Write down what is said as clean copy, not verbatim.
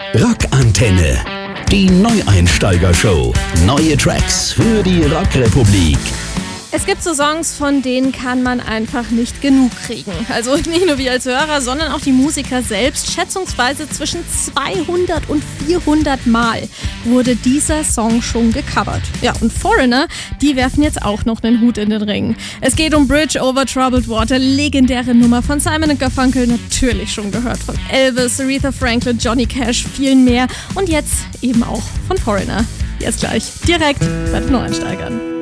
Rockantenne. Die Neueinsteiger-Show. Neue Tracks für die Rockrepublik. Es gibt so Songs, von denen kann man einfach nicht genug kriegen. Also nicht nur wir als Hörer, sondern auch die Musiker selbst. Schätzungsweise zwischen 200 und 400 Mal wurde dieser Song schon gecovert. Ja, und Foreigner, die werfen jetzt auch noch einen Hut in den Ring. Es geht um Bridge over Troubled Water, legendäre Nummer von Simon & Garfunkel, natürlich schon gehört von Elvis, Aretha Franklin, Johnny Cash, vielen mehr. Und jetzt eben auch von Foreigner. Jetzt gleich direkt bei den Neueinsteigern.